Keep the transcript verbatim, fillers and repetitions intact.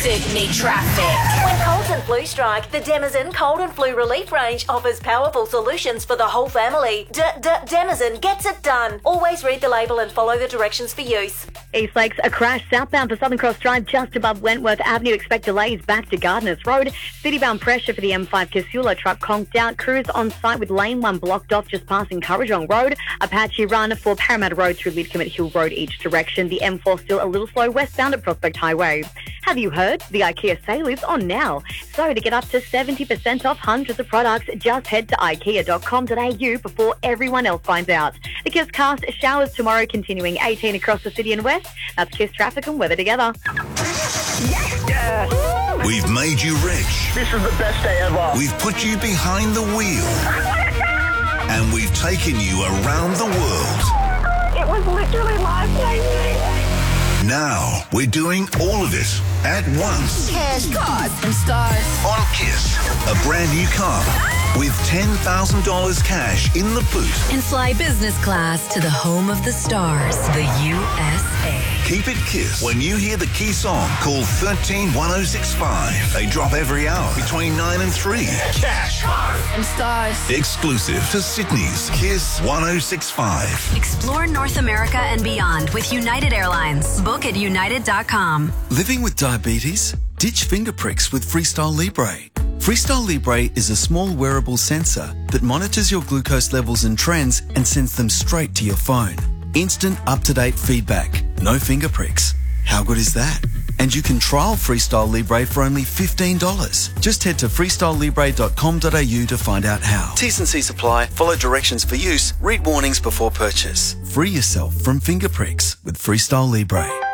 Sydney traffic. When colds and flu strike, the Denizen Cold and Flu Relief range offers powerful solutions for the whole family. D-D-Denizen gets it done. Always read the label and follow the directions for use. East Lakes, a crash southbound for Southern Cross Drive just above Wentworth Avenue. Expect delays back to Gardeners Road. Citybound pressure for the M five Casula truck conked out. Crews on site with lane one blocked off just passing Currajong Road. Apache run for Parramatta Road through Lidcombe Hill Road each direction. The M four still a little slow westbound at Prospect Highway. Have you heard? The IKEA sale is on now. So to get up to seventy percent off hundreds of products, just head to ikea dot com dot a u before everyone else finds out. The Kiss Cast showers tomorrow, continuing eighteen across the city and west. That's Kiss traffic and weather together. Yes. We've made you rich. This is the best day ever. We've put you behind the wheel. And we've taken you around the world. It was literally life-changing. Now, we're doing all of it at once. Cash, cars, and stars. On Kiss, a brand new car with ten thousand dollars cash in the boot. And fly business class to the home of the stars, the U S A. Keep it Kiss. When you hear the key song, call one three one oh six five. They drop every hour between nine and three. Cash, cars, And stars. exclusive to Sydney's Kiss one oh six five. Explore North America and beyond with United Airlines. Book at united dot com. Living with diabetes? Ditch finger pricks with Freestyle Libre. Freestyle Libre is a small wearable sensor that monitors your glucose levels and trends and sends them straight to your phone. Instant up-to-date feedback. No finger pricks. How good is that? And you can trial Freestyle Libre for only fifteen dollars. Just head to freestyle libre dot com dot a u to find out how. T's and C's apply. Follow directions for use. Read warnings before purchase. Free yourself from finger pricks with Freestyle Libre.